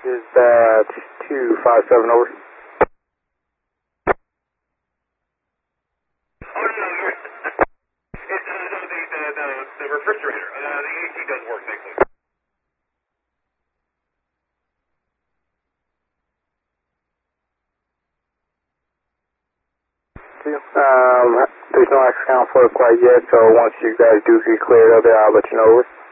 Dispatch 257 over. Oh, no, it's the refrigerator. The AC does work, thankfully. There's no action count for it quite yet, so once you guys do get cleared up there, I'll let you know. Over.